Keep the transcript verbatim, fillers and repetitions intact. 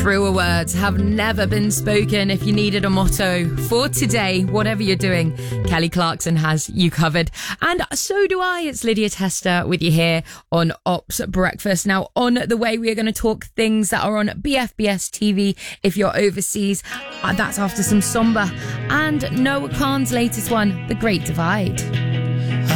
Truer words have never been spoken. If you needed a motto for today, whatever you're doing, Kelly Clarkson has you covered. And so do I. It's Lydia Tester with you here on Ops Breakfast. Now, on the way, we are going to talk things that are on B F B S T V if you're overseas. Uh, that's after some Somber. And Noah Khan's latest one, The Great Divide.